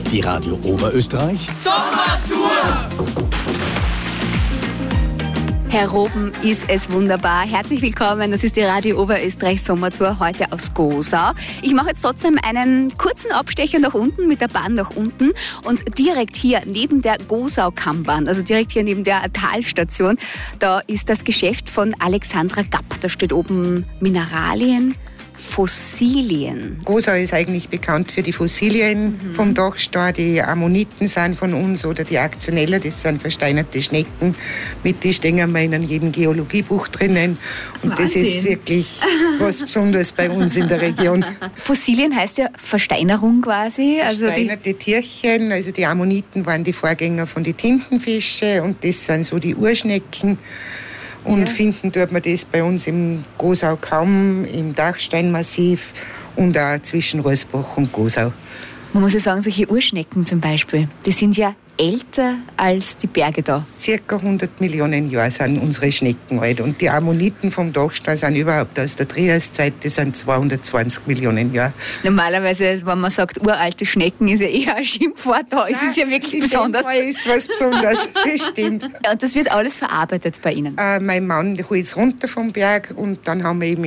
Die Radio Oberösterreich Sommertour! Herr Roben, ist es wunderbar. Herzlich willkommen, das ist die Radio Oberösterreich Sommertour, heute aus Gosau. Ich mache jetzt trotzdem einen kurzen Abstecher nach unten, mit der Bahn nach unten. Und direkt hier neben der Gosau-Kammbahn, also direkt hier neben der Talstation, da ist das Geschäft von Alexandra Gapp. Da steht oben Mineralien, Fossilien. Gosau ist eigentlich bekannt für die Fossilien vom Dachstein. Die Ammoniten sind von uns oder die Aktionella, das sind versteinerte Schnecken. Mit die stehen wir in jedem Geologiebuch drinnen. Und Wahnsinn. Das ist wirklich was Besonderes bei uns in der Region. Fossilien heißt ja Versteinerung quasi. Versteinerte Tierchen, also die Ammoniten waren die Vorgänger von den Tintenfischen und das sind so die Urschnecken. Und finden tut man das bei uns im Gosau kaum, im Dachsteinmassiv und auch zwischen Roßbach und Gosau. Man muss ja sagen, solche Urschnecken zum Beispiel, die sind ja älter als die Berge da. Circa 100 Millionen Jahre sind unsere Schnecken alt. Und die Ammoniten vom Dachstein sind überhaupt aus der Triaszeit, die sind 220 Millionen Jahre. Normalerweise, wenn man sagt, uralte Schnecken, ist ja eher ein Schimpfwort. Da ist es ja wirklich besonders. Da ist was Besonderes, das stimmt. Und das wird alles verarbeitet bei Ihnen? Mein Mann holt es runter vom Berg und dann haben wir eben